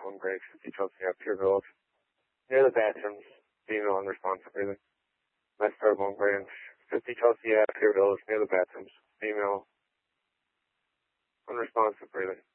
One Grade, 50 Chelsea Ave, Pure Village. Near the bathrooms, female unresponsive breathing. West Third Long Branch, 50 Chelsea Ave, Pure Village, near the bathrooms, female unresponsive breathing.